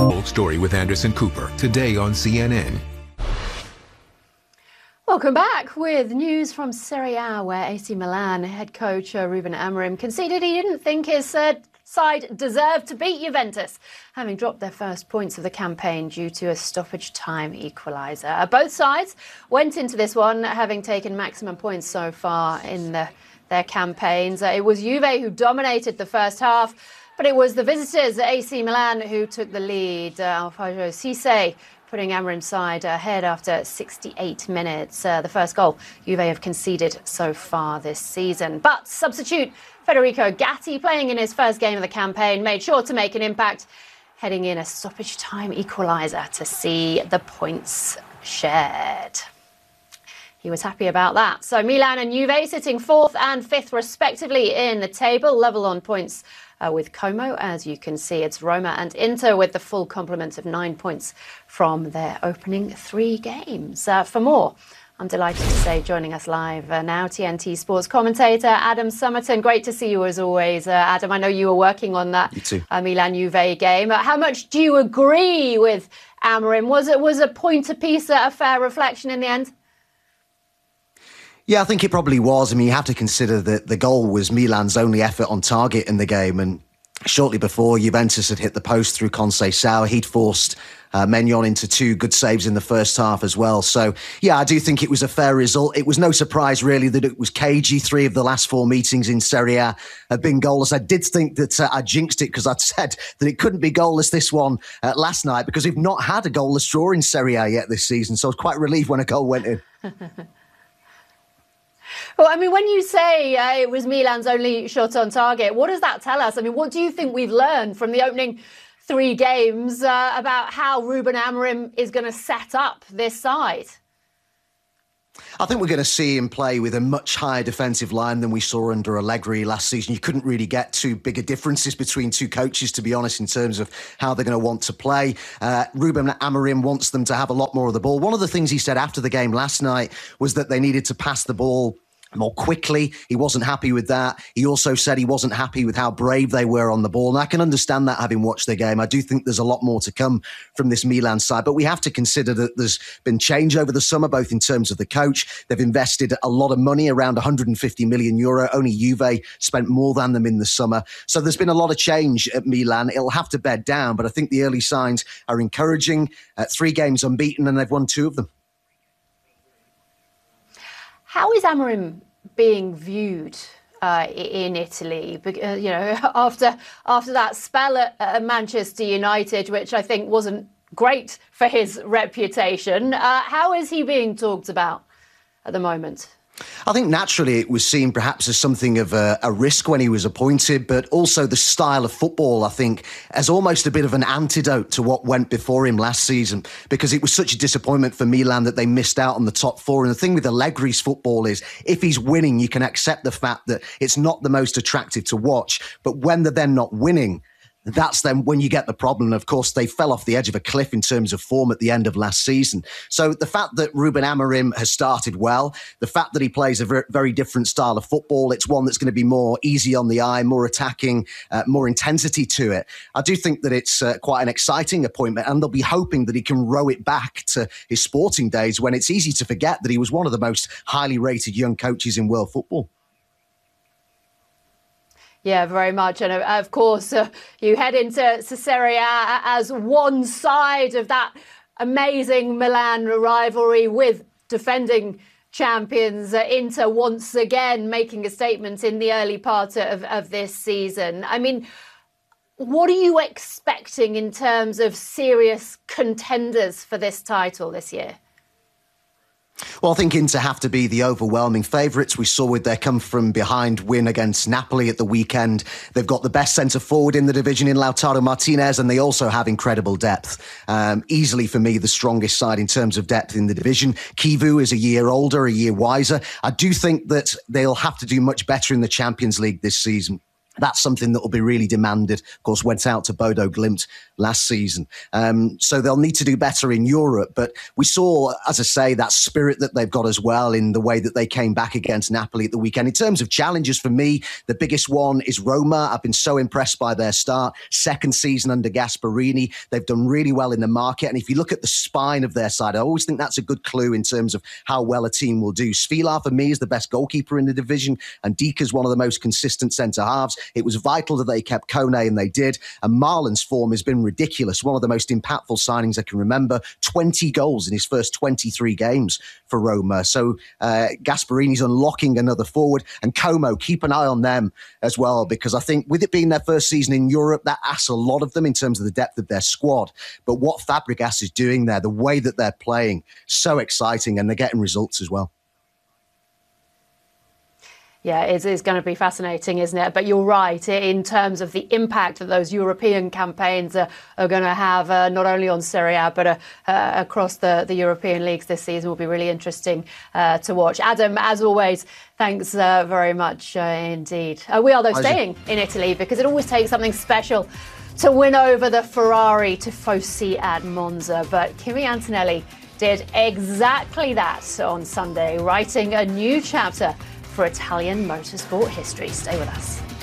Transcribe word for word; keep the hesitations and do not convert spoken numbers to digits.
Full story with Anderson Cooper today on C N N. Welcome back with news from Serie A, where A C Milan head coach uh, Ruben Amorim conceded he didn't think his uh, side deserved to beat Juventus, having dropped their first points of the campaign due to a stoppage time equaliser. Both sides went into this one having taken maximum points so far in the, their campaigns. Uh, it was Juve who dominated the first half, but it was the visitors, A C Milan, who took the lead. Uh, Alfredo Cisse putting Amorim's side ahead after sixty-eight minutes. Uh, the first goal Juve have conceded so far this season. But substitute Federico Gatti, playing in his first game of the campaign, made sure to make an impact, heading in a stoppage time equaliser to see the points shared. He was happy about that. So Milan and Juve sitting fourth and fifth respectively in the table, level on points uh, with Como. As you can see, it's Roma and Inter with the full complement of nine points from their opening three games. Uh, for more, I'm delighted to say joining us live uh, now, T N T Sports commentator Adam Summerton. Great to see you as always. Uh, Adam, I know you were working on that uh, Milan-Juve game. Uh, how much do you agree with Amorim? Was it was a point apiece a fair reflection in the end? Yeah, I think it probably was. I mean, you have to consider that the goal was Milan's only effort on target in the game. And shortly before, Juventus had hit the post through Conceição. He'd forced uh, Maignan into two good saves in the first half as well. So, yeah, I do think it was a fair result. It was no surprise, really, that it was cagey. Three of the last four meetings in Serie A have been goalless. I did think that uh, I jinxed it because I'd said that it couldn't be goalless this one uh, last night because we've not had a goalless draw in Serie A yet this season. So I was quite relieved when a goal went in. Well, I mean, when you say uh, it was Milan's only shot on target, what does that tell us? I mean, what do you think we've learned from the opening three games uh, about how Ruben Amorim is going to set up this side? I think we're going to see him play with a much higher defensive line than we saw under Allegri last season. You couldn't really get too bigger differences between two coaches, to be honest, in terms of how they're going to want to play. Uh, Ruben Amorim wants them to have a lot more of the ball. One of the things he said after the game last night was that they needed to pass the ball more quickly. He wasn't happy with that. He also said he wasn't happy with how brave they were on the ball. And I can understand that, having watched their game. I do think there's a lot more to come from this Milan side. But we have to consider that there's been change over the summer, both in terms of the coach. They've invested a lot of money, around one hundred fifty million euro. Only Juve spent more than them in the summer. So there's been a lot of change at Milan. It'll have to bed down. But I think the early signs are encouraging. Uh, three games unbeaten, and they've won two of them. How is Amorim being viewed uh, in Italy? Because, you know, after after that spell at, at Manchester United, which I think wasn't great for his reputation, uh, how is he being talked about at the moment? I think naturally it was seen perhaps as something of a, a risk when he was appointed, but also the style of football, I think, as almost a bit of an antidote to what went before him last season, because it was such a disappointment for Milan that they missed out on the top four. And the thing with Allegri's football is if he's winning, you can accept the fact that it's not the most attractive to watch. But when they're then not winning, that's then when you get the problem. And of course, they fell off the edge of a cliff in terms of form at the end of last season. So the fact that Ruben Amorim has started well, the fact that he plays a very different style of football, it's one that's going to be more easy on the eye, more attacking, uh, more intensity to it. I do think that it's uh, quite an exciting appointment, and they'll be hoping that he can row it back to his Sporting days when it's easy to forget that he was one of the most highly rated young coaches in world football. Yeah, very much. And of course, uh, you head into Serie A as one side of that amazing Milan rivalry with defending champions uh, Inter once again making a statement in the early part of, of this season. I mean, what are you expecting in terms of serious contenders for this title this year? Well, I think Inter have to be the overwhelming favourites. We saw with their come-from-behind win against Napoli at the weekend. They've got the best centre-forward in the division in Lautaro Martinez, and they also have incredible depth. Um, easily, for me, the strongest side in terms of depth in the division. Kivu is a year older, a year wiser. I do think that they'll have to do much better in the Champions League this season. That's something that will be really demanded. Of course, went out to Bodo Glimt last season. Um, so they'll need to do better in Europe. But we saw, as I say, that spirit that they've got as well in the way that they came back against Napoli at the weekend. In terms of challenges for me, the biggest one is Roma. I've been so impressed by their start. Second season under Gasperini. They've done really well in the market. And if you look at the spine of their side, I always think that's a good clue in terms of how well a team will do. Svilar, for me, is the best goalkeeper in the division. And Dika's one of the most consistent centre-halves. It was vital that they kept Kone, and they did. And Marlon's form has been ridiculous. One of the most impactful signings I can remember. twenty goals in his first twenty-three games for Roma. So uh, Gasperini's unlocking another forward. And Como, keep an eye on them as well, because I think with it being their first season in Europe, that asks a lot of them in terms of the depth of their squad. But what Fabregas is doing there, the way that they're playing, so exciting, and they're getting results as well. Yeah, it is going to be fascinating, isn't it? But you're right, in terms of the impact that those European campaigns are, are going to have, uh, not only on Serie A, but uh, uh, across the, the European leagues this season will be really interesting uh, to watch. Adam, as always, thanks uh, very much uh, indeed. Uh, we are, though, staying in Italy because it always takes something special to win over the Ferrari Tifosi at Monza. But Kimi Antonelli did exactly that on Sunday, writing a new chapter for Italian motorsport history. Stay with us.